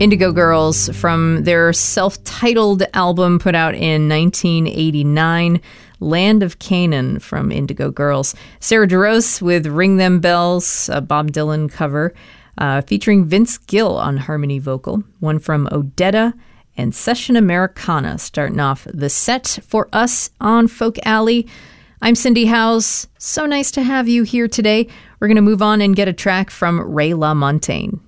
Indigo Girls from their self-titled album put out in 1989, Land of Canaan from Indigo Girls. Sarah Jarosz with Ring Them Bells, a Bob Dylan cover, featuring Vince Gill on harmony vocal. One from Odetta and Session Americana starting off the set for us on Folk Alley. I'm Cindy Howes. So nice to have you here today. We're going to move on and get a track from Ray LaMontagne.